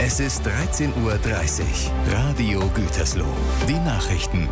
Es ist 13:30 Uhr. Radio Gütersloh. Die Nachrichten.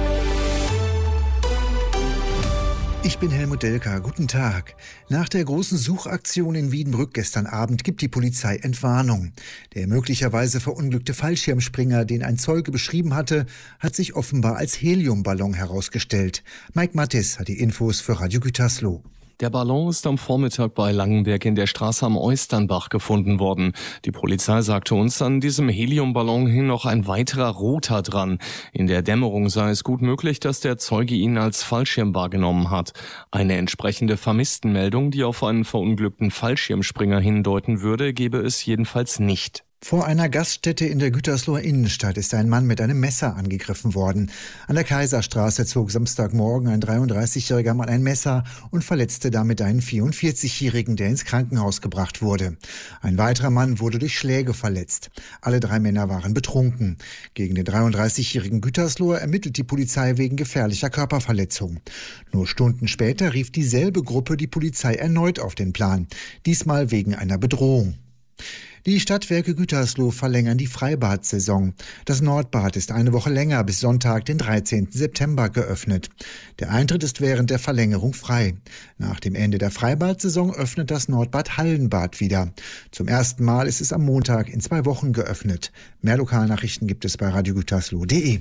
Ich bin Helmut Delka. Guten Tag. Nach der großen Suchaktion in Wiedenbrück gestern Abend gibt die Polizei Entwarnung. Der möglicherweise verunglückte Fallschirmspringer, den ein Zeuge beschrieben hatte, hat sich offenbar als Heliumballon herausgestellt. Mike Mattis hat die Infos für Radio Gütersloh. Der Ballon ist am Vormittag bei Langenberg in der Straße am Eusternbach gefunden worden. Die Polizei sagte uns, an diesem Heliumballon hing noch ein weiterer roter dran. In der Dämmerung sei es gut möglich, dass der Zeuge ihn als Fallschirm wahrgenommen hat. Eine entsprechende Vermisstenmeldung, die auf einen verunglückten Fallschirmspringer hindeuten würde, gebe es jedenfalls nicht. Vor einer Gaststätte in der Gütersloher Innenstadt ist ein Mann mit einem Messer angegriffen worden. An der Kaiserstraße zog Samstagmorgen ein 33-jähriger Mann ein Messer und verletzte damit einen 44-jährigen, der ins Krankenhaus gebracht wurde. Ein weiterer Mann wurde durch Schläge verletzt. Alle 3 Männer waren betrunken. Gegen den 33-jährigen Gütersloher ermittelt die Polizei wegen gefährlicher Körperverletzung. Nur Stunden später rief dieselbe Gruppe die Polizei erneut auf den Plan. Diesmal wegen einer Bedrohung. Die Stadtwerke Gütersloh verlängern die Freibad-Saison. Das Nordbad ist eine Woche länger bis Sonntag, den 13. September geöffnet. Der Eintritt ist während der Verlängerung frei. Nach dem Ende der Freibad-Saison öffnet das Nordbad Hallenbad wieder. Zum ersten Mal ist es am Montag in 2 Wochen geöffnet. Mehr Lokalnachrichten gibt es bei radiogütersloh.de.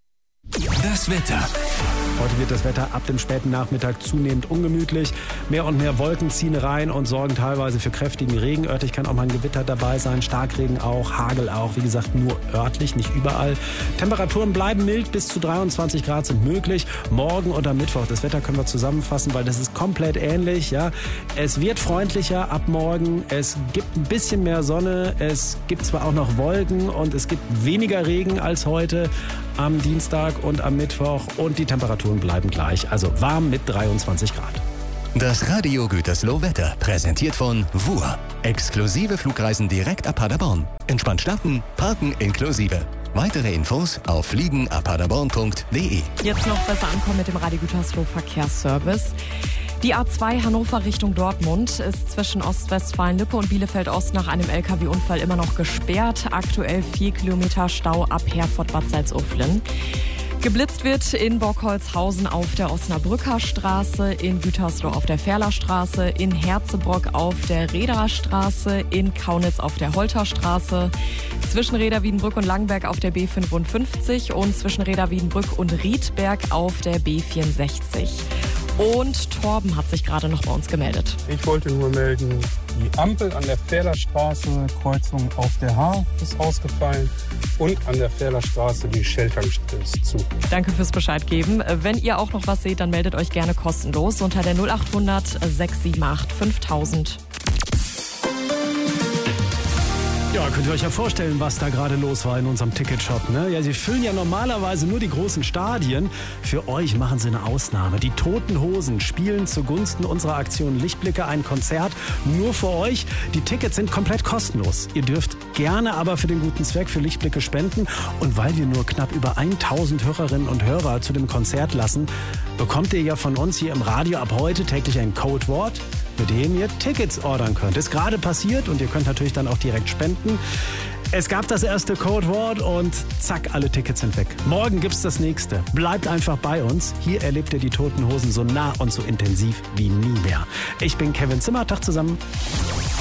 Das Wetter. Heute wird das Wetter ab dem späten Nachmittag zunehmend ungemütlich. Mehr und mehr Wolken ziehen rein und sorgen teilweise für kräftigen Regen. Örtlich kann auch mal ein Gewitter dabei sein, Starkregen auch, Hagel auch. Wie gesagt, nur örtlich, nicht überall. Temperaturen bleiben mild, bis zu 23 Grad sind möglich. Morgen und am Mittwoch, das Wetter können wir zusammenfassen, weil das ist komplett ähnlich. Ja. Es wird freundlicher ab morgen. Es gibt ein bisschen mehr Sonne. Es gibt zwar auch noch Wolken und es gibt weniger Regen als heute am Dienstag und am Mittwoch. Und die Temperaturen bleiben gleich, also warm mit 23 Grad. Das Radio Gütersloh Wetter, präsentiert von WUR. Exklusive Flugreisen direkt ab Paderborn. Entspannt starten, parken inklusive. Weitere Infos auf fliegenabpaderborn.de. Jetzt noch besser ankommen mit dem Radio Gütersloh Verkehrsservice. Die A2 Hannover Richtung Dortmund ist zwischen Ostwestfalen-Lippe und Bielefeld-Ost nach einem LKW-Unfall immer noch gesperrt. Aktuell 4 Kilometer Stau ab Herford-Bad Salzuflen. Geblitzt wird in Bockholzhausen auf der Osnabrücker Straße, in Gütersloh auf der Ferlerstraße, in Herzebrock auf der Rederer Straße, in Kaunitz auf der Holterstraße, zwischen Reda-Wiedenbrück und Langenberg auf der B55 und zwischen Reda-Wiedenbrück und Riedberg auf der B64. Und Torben hat sich gerade noch bei uns gemeldet. Ich wollte nur melden, die Ampel an der Ferlerstraße, Kreuzung auf der H, ist ausgefallen. Und an der Ferlerstraße die Shell-Tankstelle ist zu. Danke fürs Bescheid geben. Wenn ihr auch noch was seht, dann meldet euch gerne kostenlos unter der 0800 678 5000. Ja, könnt ihr euch ja vorstellen, was da gerade los war in unserem Ticketshop, ne? Ja, sie füllen ja normalerweise nur die großen Stadien. Für euch machen sie eine Ausnahme. Die Toten Hosen spielen zugunsten unserer Aktion Lichtblicke ein Konzert nur für euch. Die Tickets sind komplett kostenlos. Ihr dürft gerne aber für den guten Zweck für Lichtblicke spenden. Und weil wir nur knapp über 1000 Hörerinnen und Hörer zu dem Konzert lassen, bekommt ihr ja von uns hier im Radio ab heute täglich ein Codewort, mit dem ihr Tickets ordern könnt. Ist gerade passiert und ihr könnt natürlich dann auch direkt spenden. Es gab das erste Codewort und zack, alle Tickets sind weg. Morgen gibt's das nächste. Bleibt einfach bei uns. Hier erlebt ihr die Toten Hosen so nah und so intensiv wie nie mehr. Ich bin Kevin Zimmer. Tag zusammen.